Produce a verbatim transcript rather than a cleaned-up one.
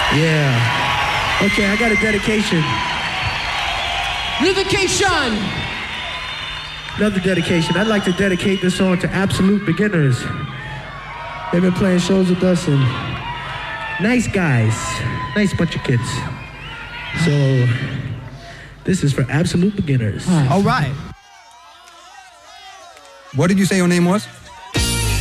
Yeah. Okay, I got a dedication. Dedication. Another dedication. I'd like to dedicate this song to absolute beginners. They've been playing shows with us and nice guys. Nice bunch of kids. So, this is for absolute beginners. All right. What did you say your name was?